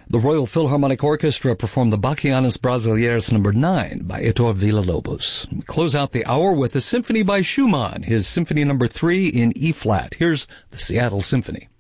The Royal Philharmonic Orchestra performed the Bachianas Brasileiras No. 9 by Heitor Villa-Lobos. We close out the hour with a symphony by Schumann, his Symphony No. 3 in E-flat. Here's the Seattle Symphony.